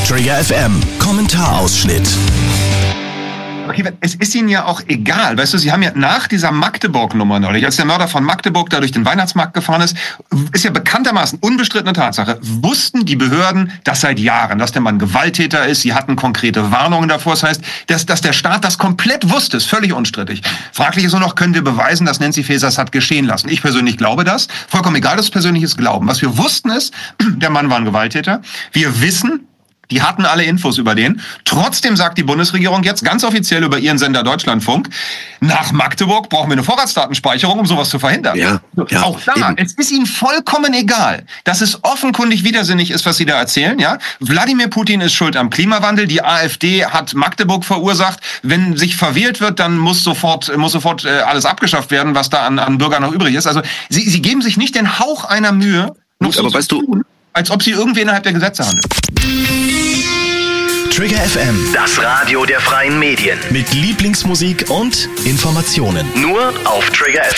Trigger FM Kommentarausschnitt. Okay, es ist Ihnen ja auch egal, weißt du, Sie haben ja nach dieser Magdeburg-Nummer neulich, als der Mörder von Magdeburg da durch den Weihnachtsmarkt gefahren ist ja bekanntermaßen unbestrittene Tatsache, wussten die Behörden das seit Jahren, dass der Mann Gewalttäter ist, sie hatten konkrete Warnungen davor, das heißt, dass der Staat das komplett wusste, ist völlig unstrittig. Fraglich ist nur noch, können wir beweisen, dass Nancy Faeser es hat geschehen lassen? Ich persönlich glaube das, vollkommen egal, das ist persönliches Glauben. Was wir wussten ist, der Mann war ein Gewalttäter, wir wissen, die hatten alle Infos über den. Trotzdem sagt die Bundesregierung jetzt ganz offiziell über ihren Sender Deutschlandfunk, nach Magdeburg brauchen wir eine Vorratsdatenspeicherung, um sowas zu verhindern. Ja, auch da, eben. Es ist ihnen vollkommen egal, dass es offenkundig widersinnig ist, was sie da erzählen. Ja, Wladimir Putin ist schuld am Klimawandel. Die AfD hat Magdeburg verursacht. Wenn sich verwählt wird, dann muss sofort alles abgeschafft werden, was da an Bürgern noch übrig ist. Also sie geben sich nicht den Hauch einer Mühe, noch so aber zu tun, als ob sie irgendwie innerhalb der Gesetze handeln. Trigger FM, Das Radio der freien Medien. mit Lieblingsmusik und Informationen. Nur auf Trigger FM.